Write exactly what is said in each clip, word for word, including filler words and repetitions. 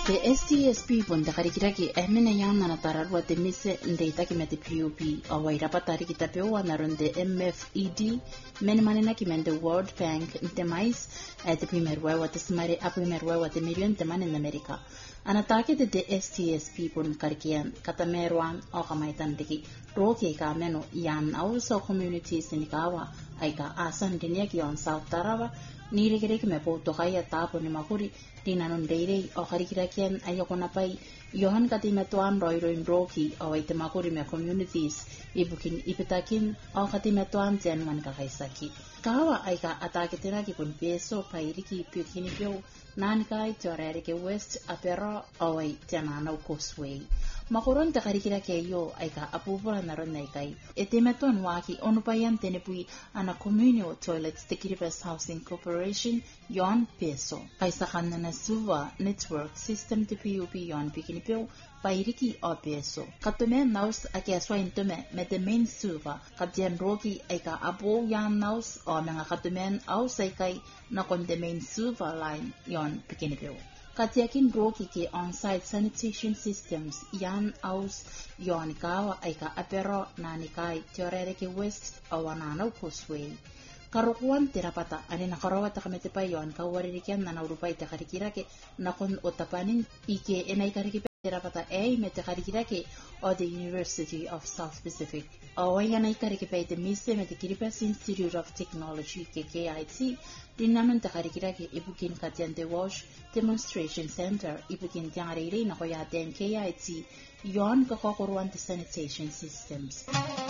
The S T S P pun takarikiraki ehmene yang nana tararwa te mise ndeitaki mete P U P awairapa tariki tapewa narunde M F E D mene manena ki mende World Bank nte mais te primerwa wa te smare a primerwa wa te million te mane in America. Anatake de the S T S P pun karikian katamerwan o kamaitan diki roki ka meno yan also communities in kawa aika asan dinia ki on South Tarawa ni rikiriki me po tokaya tapo ni makuri Tinanon Dere o Harikirakian Ayokonapai, Johan Katimetuan Royroin Roki, o Itemakurime communities, Ibukin Ipitakin, o Katimetuan Zenman Kakaisaki. Kawa Aika Atakitinaki pun peso, Pairiki, Pukinipio, Nankai, Torerike West, Apero, o Tianano Cosway. Makuron ta karikira kayo ay ka apupura na ron na ikay. Itimeton waki onupayan tenepui ana communal toilets te Kiribati Housing Corporation yon peso. Kaysa kanna na suva network system te P U P yon pikinipyo pairiki o peso. Katume naus ake aswa intume me te main suva katyan roki ay ka apo yan naus o mga katumen au sa ikay na kon te main suva line yon pikinipyo. Katiakin roki ke on-site sanitation systems yan aus yon kawa ay ka apero na nikay teorereke west awananaw kusway. Karukuan tirapata ani nakarawa ta kamete pa yon kawaririkian na naurupay ta karikirake nakon utapanin ike enay karikip tirapata ay mete karikirake o the University of South Pacific. Away yan ay karikipay te mise mete Kiribati Institute of Technology ke K I T Dinanon ta karikirake ibukin katyan te wash demonstration center ibukin tiyang arere na koyaten K I T yon kakokuruan te sanitation systems.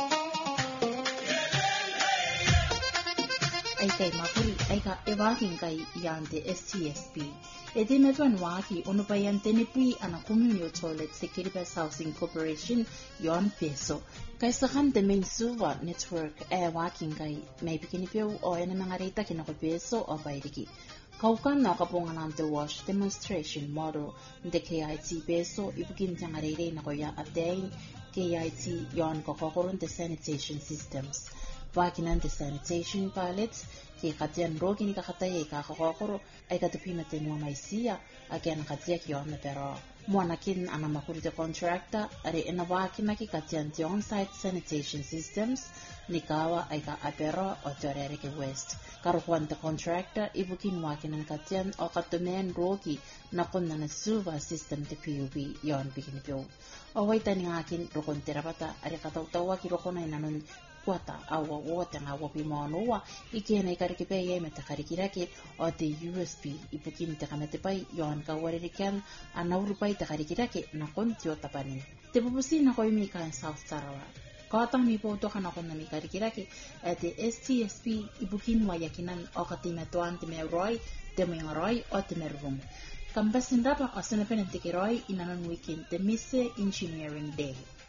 Ay kay makuri ay ka ewaking kay yan te S T S P. E di metuan waki ono pa yan tenipui ana communal toilet sa Kiribati Housing Corporation yon peso. Kaysa kan the main suva network e waking kay may pikinipyo o yan ang mga rita kinakopeso o pairiki. Kaukan na kapungan ang the wash demonstration model de K I T peso ibukin tiyang arere na koya ating K I T yon kakokurun te sanitation systems. Wakinan te sanitation pilots ki katyan rogi ni kakatay ay kakakokoro ay katupimatin mo may siya agyan katiyak yon na pero muanakin ang makurite contractor ari inawakin na ki katyan ti on-site sanitation systems ni kawa ay ka-apero o Torereke West. Karukuan te contractor ibukin wakin ang katyan o katumen rogi na kun na nasuva system te P U B yon bikinipyo. O way tani ngakin rukon tirapata ari katawtawa ki rukon ay nanon Wata awa wata nga wapi maanoa ikiana ikarikipe ye meta karikirake o te U S B ipukin te kamete pai yon ka waririkan anauru pai te karikirake na konti o tapanin. Te pupusi na ko imi ka South Tarawa. Katang mi po to kana kon na mi karikirake at the S T S P ibukin wayakinan o katimetuan te meroy te mengaroy o te mervum. Kambasin rapa o sanapen te kiroy inanon weekend te mise engineering day.